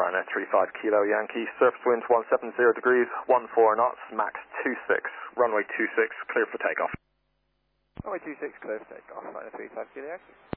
Ryanair 35 Kilo Yankee, surface wind 170 degrees, 14 knots, max 26, runway 26, clear for takeoff. Runway 26, clear for takeoff, Ryanair 35 Kilo Yankee.